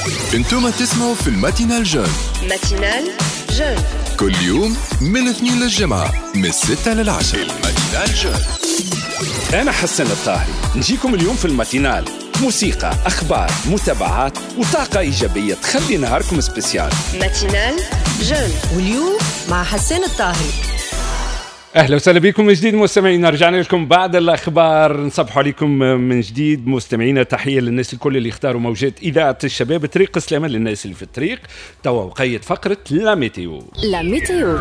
انتم تسمعوا في الماتينال جون. ماتينال جون كل يوم من الاثنين للجمعة من 6 للعشرة. الماتينال جون. أنا حسن الطاهري، نجيكم اليوم في الماتينال، موسيقى، أخبار، متابعات وطاقة إيجابية تخلي نهاركم سبيسيال. ماتينال جون، واليوم مع حسن الطاهري. أهلا وسهلا بكم من جديد مستمعينا، رجعنا لكم بعد الأخبار، نصبح عليكم من جديد مستمعينا. تحية للناس الكل اللي اختاروا موجات إذاعة الشباب، طريق سلامة للناس اللي في الطريق. توا وقيت فقرة لا ميتيو. لا ميتيو.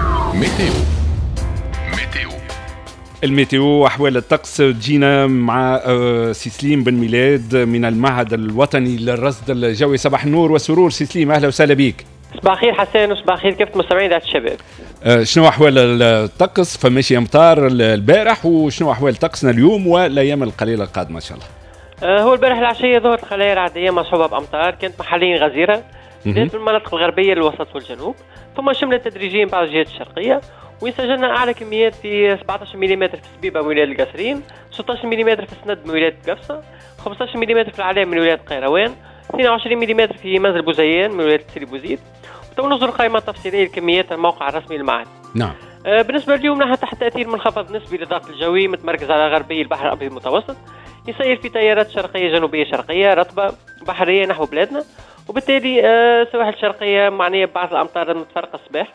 الميتيو وأحوال الطقس. جينا مع سيسليم بن ميلاد من المعهد الوطني للرصد الجوي. صباح النور والسرور سيسليم، أهلا وسهلا بيك. صباح الخير حسين وصباح الخير كيف مستمعين إذاعة الشباب. شنو أحوال الطقس؟ فماشي أمطار البارح، وشنو أحوال طقسنا اليوم والأيام القليلة القادمة إن شاء الله؟ هو البارح العشية ظهرت خلايا رعدية مصحوبة بأمطار، كانت محليا غزيرة في المناطق الغربية للوسط والجنوب، ثم شملت تدريجيا بعض الجهات الشرقية، وسجلنا أعلى كميات في 17 ملم في سبيبة من ولاية القصرين، 16 ملم في سند من ولاية قفصة، 15 ملم في العلام من ولاية قيروان، 22 ملم في منزل بوزيان من ولاية سيدي بوزيد. وننظر قائمة تفصيلية لكميات الموقع الرسمي للمعهد. نعم. بالنسبة لليوم نحن تحت تأثير منخفض نسبي للضغط الجوي متمركز على غربي البحر الأبيض المتوسط، يسير في تيارات شرقية جنوبية شرقية رطبة بحرية نحو بلادنا، وبالتالي السواحل الشرقية معنية ببعض الأمطار المتفرقة الصباح.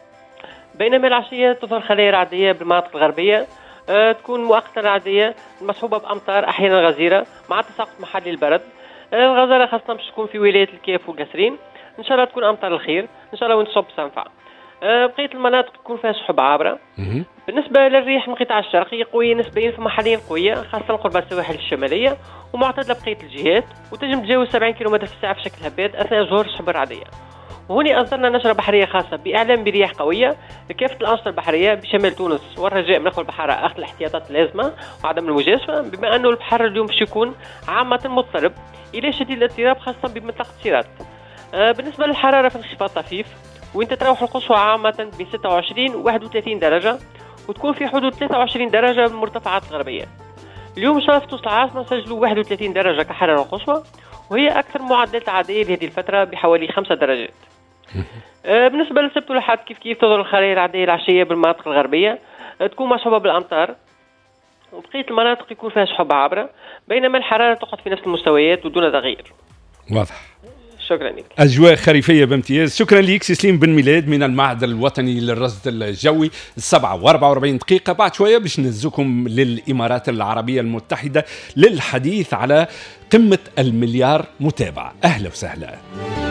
بينما العشية تظهر خلايا رعدية بالمناطق الغربية، تكون مؤقتا رعدية مصحوبة بأمطار أحيانا غزيرة مع تساقط محلي البرد. الغزارة خاصة مش تكون في ولاية الكيف والقصرين، إن شاء الله تكون أمطار الخير إن شاء الله ونصب سنفع. بقية المناطق تكون فيها سحب عابرة. بالنسبة للريح من القطاع الشرقي قوية نسبيا في محليا قوية خاصة قرب السواحل الشمالية، ومعتدلة بقية الجهات، وتنجم تجاوز 70 كم في الساعة في شكل هبات أثناء ظهور السحب الرعدية. وهنا أصدرنا نشرة بحرية خاصة بإعلام برياح قوية لكافة الأنشطة البحرية بشمال تونس، والرجاء من أخوة البحارة أخذ الاحتياطات اللازمة وعدم المجازفة، بما أنه البحر اليوم باش يكون عامة مضطرب إلى شديد الاضطراب خاصة بمنطقة سيرات. بالنسبة للحرارة فانخفاض طفيف، وانت تروح القصوى عامة ب 26 و 31 درجة، وتكون في حدود 23 درجة بالمرتفعات الغربية. اليوم شرف توصل العاصمة سجلوا 31 درجة كحرارة القصوى، وهي أكثر معدلات عادية لهذه الفترة بحوالي 5 درجات. بالنسبة للسبت والأحد كيف تظهر الخلايا العادية العشية بالمناطق الغربية، تكون مصحوبة بالأمطار، وبقية المناطق يكون فيها سحب عابرة، بينما الحرارة تقعد في نفس المستويات ودون تغيير. واضح. شكرا لك. أجواء خريفية بامتياز. شكرا لك سيسليم بن ميلاد من المعهد الوطني للرصد الجوي. 7:44 دقيقة، بعد شوية باش نهزكم للإمارات العربية المتحدة للحديث على قمة المليار متابعة. أهلا وسهلا.